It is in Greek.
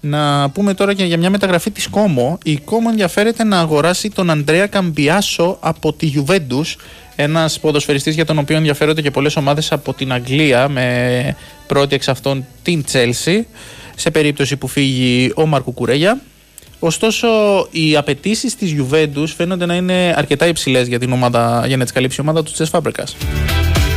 Να πούμε τώρα και για μια μεταγραφή της Como. Η Como ενδιαφέρεται να αγοράσει τον Αντρέα Καμπιάσο από τη Juventus, ένας ποδοσφαιριστής για τον οποίο ενδιαφέρονται και πολλές ομάδες από την Αγγλία, με πρώτη εξ αυτών την Chelsea, σε περίπτωση που φύγει ο Μάρκο Κουρέγια. Ωστόσο, οι απαιτήσεις της Juventus φαίνονται να είναι αρκετά υψηλές για να τις καλύψει η ομάδα του Τσες Φάμπρεκας.